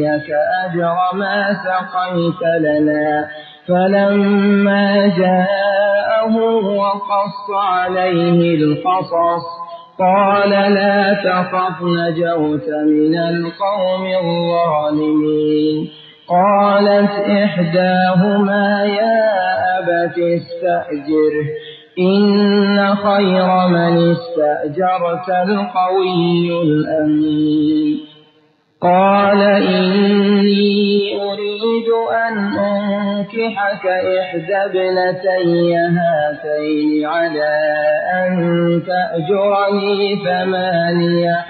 أجر ما سقيت لنا. فلما جاءه وقص عليه القصص قال لا تخف نجوت من القوم الظالمين. قالت إحداهما يا أبت استأجره إن خير من استأجرت القوي الأمين. قال إني أريد أن أنكحك إحدى ابنتي هاتين على أن تأجرني 8